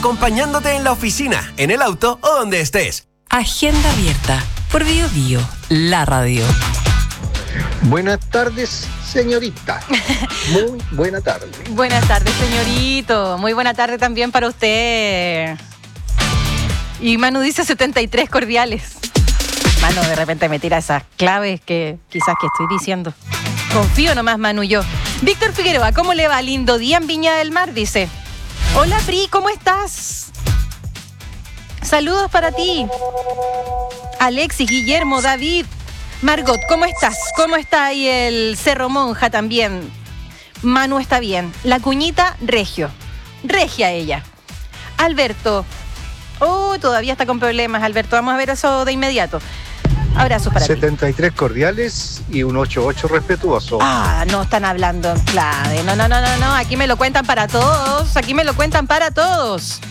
acompañándote en la oficina, en el auto o donde estés. Agenda abierta por Bio Bio, la radio. Buenas tardes, señorita. Muy buena tarde. Buenas tardes, señorito. Muy buena tarde también para usted. Y Manu dice 73 cordiales. Manu de repente me tira esas claves que quizás que estoy diciendo. Confío nomás, Manu, yo. Víctor Figueroa, ¿cómo le va? Lindo día en Viña del Mar, dice. Hola, Pri, ¿cómo estás? Saludos para ti. Alexis, Guillermo, David, Margot, ¿cómo estás? ¿Cómo está ahí el Cerro Monja también? Manu está bien. La cuñita, regio. Regia ella. Alberto. Oh, todavía está con problemas, Alberto. Vamos a ver eso de inmediato. Abrazos para 73 cordiales y un 88 respetuoso. Ah, no están hablando en clave. No. Aquí me lo cuentan para todos. Aquí me lo cuentan para todos.